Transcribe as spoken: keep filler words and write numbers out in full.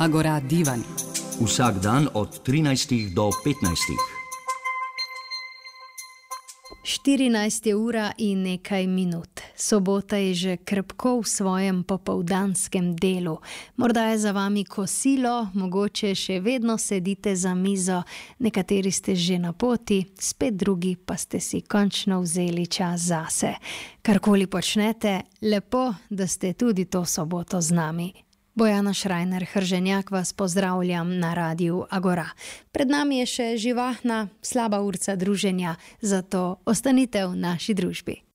Agora Divan. Vsak dan od trinajstih do petnajstih. štirinajst je ura in nekaj minut. Sobota je že krepko v svojem popoldanskem delu. Morda je za vami kosilo, mogoče še vedno sedite za mizo, nekateri ste že na poti, spet drugi pa ste si končno vzeli čas zase. Karkoli počnete, lepo, da ste tudi to soboto z nami. Bojana Šrajner Hrženjak vas pozdravljam na Radiu Agora. Pred nami je še živahna, slaba urca druženja, zato ostanite v naši družbi.